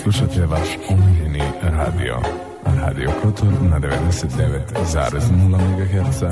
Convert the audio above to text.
slušate vaš omiljeni radio. Radio Kotor na 99,0 MHz